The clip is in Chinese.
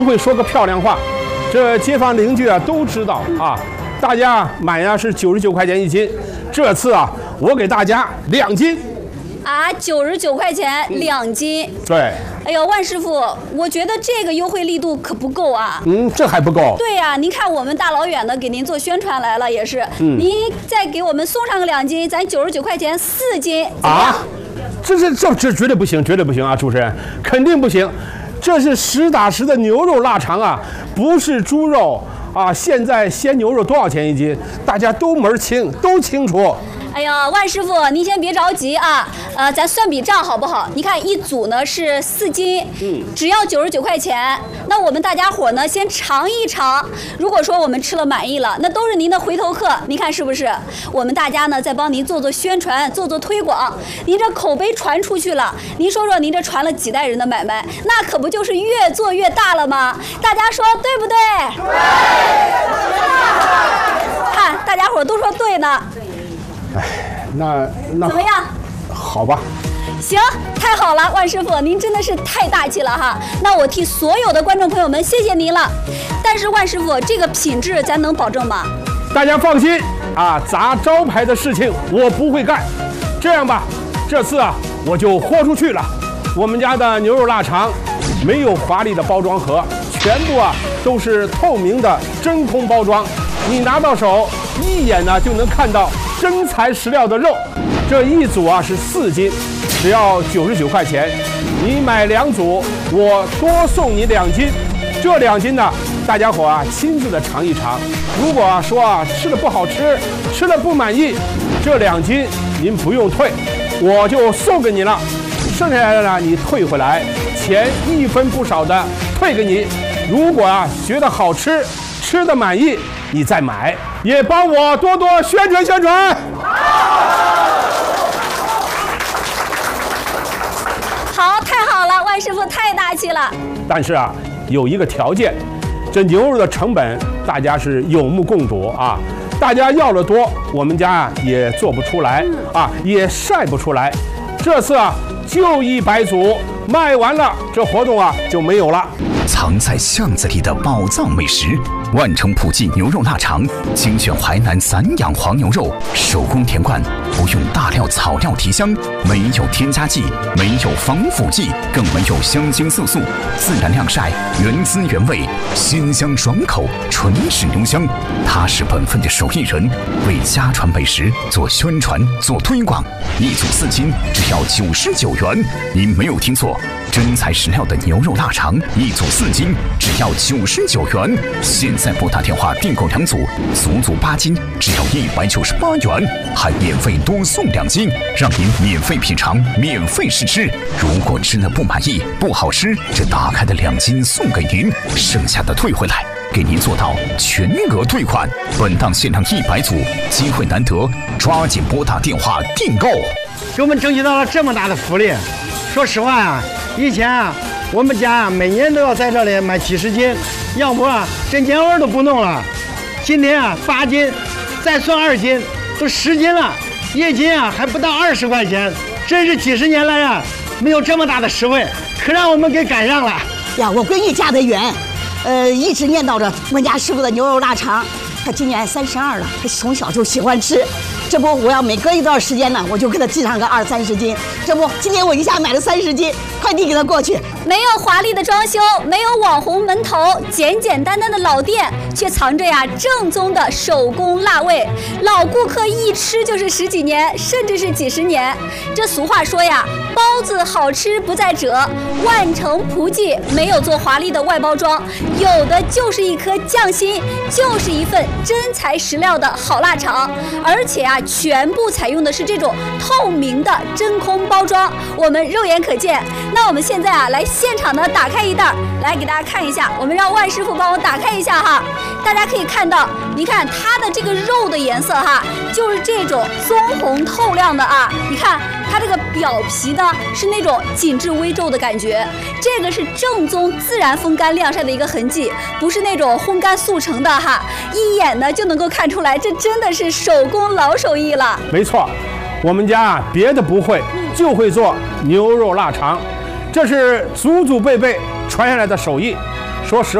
会说个漂亮话，这街坊邻居啊都知道啊。大家买呀是99块钱1斤，这次啊我给大家2斤。 啊，99块钱2斤。 对。 哎呦，万师傅，我觉得这个优惠力度可不够啊。 这还不够。 对呀，您看我们大老远的给您做宣传来了，也是。您再给我们送上个2斤，咱99块钱4斤。啊？ 这绝对不行，绝对不行啊！主持人，肯定不行。这是实打实的牛肉腊肠啊，不是猪肉啊！现在鲜牛肉多少钱1斤？大家都门清，都清楚。 哎呀，万师傅，您先别着急啊，咱算笔账好不好？你看一组呢是4斤，只要99块钱。那我们大家伙呢先尝一尝，如果说我们吃了满意了，那都是您的回头客，您看是不是？我们大家呢再帮您做做宣传，做做推广，您这口碑传出去了，您说说您这传了几代人的买卖，那可不就是越做越大了吗？大家说对不对？对。看大家伙都说对呢。 哎，那怎么样？ 好吧。 行，太好了，万师傅，您真的是太大气了哈。那我替所有的观众朋友们谢谢您了。但是万师傅，这个品质咱能保证吗？ 大家放心啊，砸招牌的事情我不会干。这样吧，这次啊我就豁出去了。我们家的牛肉腊肠没有华丽的包装盒，全部啊都是透明的真空包装，你拿到手一眼呢就能看到真材实料的肉。这一组啊是4斤，只要99块钱。你买2组，我多送你2斤。这2斤呢，大家伙啊亲自的尝一尝。如果说啊吃的不好吃，吃的不满意，这2斤您不用退，我就送给你了。剩下来的呢你退回来，钱1分不少的退给你。如果啊觉得好吃，吃的满意，你再买，也帮我多多宣传宣传。 好，太好了，万师傅太大气了。 但是啊，有一个条件，这牛肉的成本大家是有目共睹啊。大家要的多，我们家啊也做不出来啊，也晒不出来。这次啊就100组，卖完了，这活动啊就没有了。 藏在巷子里的宝藏美食，万城普记牛肉腊肠，精选淮南散养黄牛肉，手工填灌，不用大料草料提香，没有添加剂，没有防腐剂，更没有香精色素，自然晾晒，原汁原味，鲜香爽口，纯是牛香。他是本分的手艺人，为家传美食做宣传做推广。1组4斤，只要99元。您没有听错，真材实料的牛肉腊肠，1组4斤，只要99元。现在拨打电话订购2组，足足8斤，只要198元，还免费多送2斤，让您免费品尝，免费试吃。如果吃了不满意，不好吃，这打开的2斤送给您，剩下的退回来，给您做到全额退款。本档限量100组，机会难得，抓紧拨打电话订购。 给我们争取到了这么大的福利。说实话啊，以前啊，我们家啊每年都要在这里买几十斤，要不啊这年味都不弄了。今天啊8斤，再算2斤，都10斤了，1斤啊还不到20块钱，真是几十年来啊没有这么大的实惠，可让我们给赶上了呀！我闺女嫁得远，一直念叨着我们家师傅的牛肉腊肠，她今年32了，她从小就喜欢吃。这不，我要每隔一段时间呢，我就给她寄上个20、30斤。这不，今天我一下买了30斤，快递给她过去。 没有华丽的装修，没有网红门头，简简单单的老店，却藏着呀正宗的手工辣味。老顾客一吃就是10几年，甚至是几十年。这俗话说呀，包子好吃不在褶。万城普记没有做华丽的外包装，有的就是一颗匠心，就是一份真材实料的好腊肠，而且啊，全部采用的是这种透明的真空包装，我们肉眼可见。那我们现在啊，来现场的打开一袋，来给大家看一下。我们让万师傅帮我打开一下哈，大家可以看到，你看它的这个肉的颜色哈，就是这种棕红透亮的啊。你看它这个表皮呢，是那种紧致微皱的感觉，这个是正宗自然风干晾晒的一个痕迹，不是那种烘干速成的哈，一眼呢就能够看出来，这真的是手工老手艺了。 没错，我们家啊别的不会，就会做牛肉腊肠，这是祖祖辈辈传下来的手艺。 说实